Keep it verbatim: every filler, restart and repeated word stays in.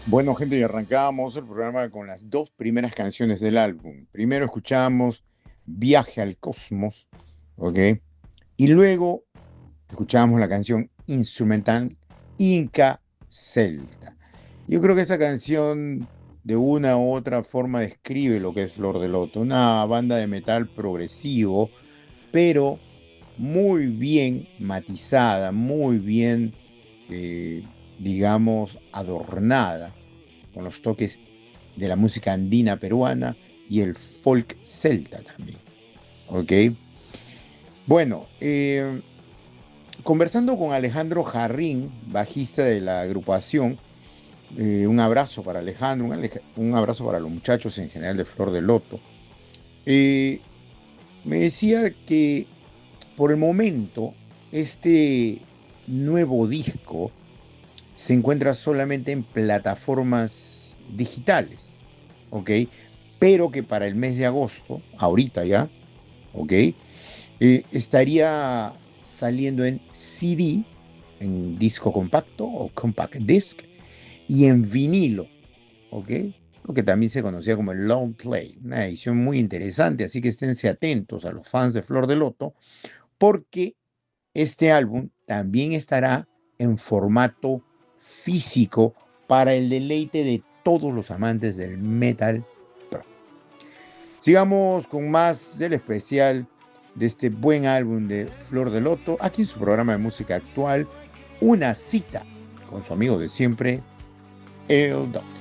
Bueno, gente, y arrancábamos el programa con las dos primeras canciones del álbum. Primero escuchábamos Viaje al Cosmos, ¿ok? Y luego escuchábamos la canción instrumental Inca Celta. Yo creo que esa canción de una u otra forma describe lo que es Flor de Loto, una banda de metal progresivo, pero muy bien matizada, muy bien, eh, digamos, adornada con los toques de la música andina peruana y el folk celta también. ¿Ok? Bueno, eh, conversando con Alejandro Jarrín, bajista de la agrupación, eh, un abrazo para Alejandro, un, Alej un, abrazo para los muchachos en general de Flor de Loto, eh, me decía que por el momento este nuevo disco se encuentra solamente en plataformas digitales, ¿ok? Pero que para el mes de agosto, ahorita ya, ¿ok? Eh, estaría saliendo en C D, en disco compacto o compact disc, y en vinilo, ¿ok? Lo que también se conocía como el long play, una edición muy interesante, así que esténse atentos a los fans de Flor de Loto, porque este álbum también estará en formato físico para el deleite de todos los amantes del metal pro. Sigamos con más del especial de este buen álbum de Flor de Loto, aquí en su programa de música actual, Una cita con su amigo de siempre, el Doctor.